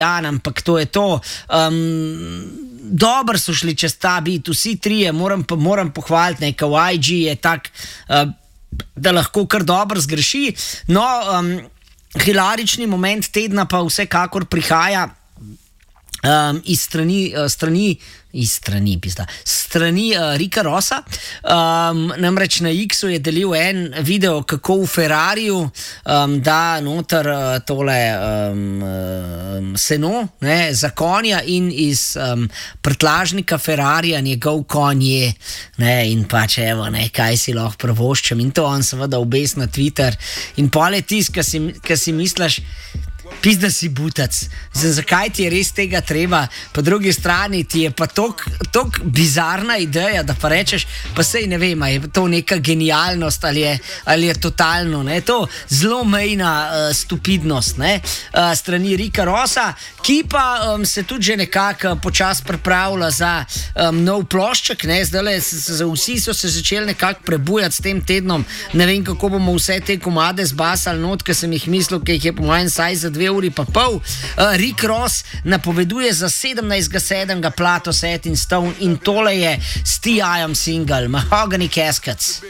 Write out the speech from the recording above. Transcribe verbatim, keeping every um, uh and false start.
ampak to je to. Um, Dobro so šli čez ta bit, vsi trije, moram, moram pohvaliti, nekaj v I G je tak, uh, da lahko kar dobro zgreši. No, um, hilarični moment tedna pa vsekakor prihaja um, iz strani, uh, strani iz strani, pizda, strani uh, Ricka Rossa. Um, namreč na X-u je delil en video, kako v Ferrariju um, da noter uh, tole um, um, seno, ne, za konja in iz um, prtlažnika Ferrarija njegov konj je, ne, in pač evo, ne, kaj si lahko prvoščem, in to on seveda obes na Twitter, in pol je tisk, ki si, ki si misliš, pizda si butac, zakaj ti je res tega treba, po drugi strani ti je pa tok bizarna ideja, da pa rečeš, pa sej ne vem, je to neka genialnost ali je, ali je totalno, ne, to zelo mejna uh, stupidnost, ne, uh, strani Ricka Rossa, ki pa um, se tudi že nekako počas pripravlja za um, nov plošček, ne, zdajle vsi so se začeli nekako prebujati s tem tednom, ne vem, kako bomo vse te komade zbasali not, ker sem jih mislil, ki jih je po mojem saj za dve uri pa pol. Uh, Rick Ross napoveduje za sedemnajstega sedmega plato Set in Stone in tole je s T I-jem single Mahogany Caskets.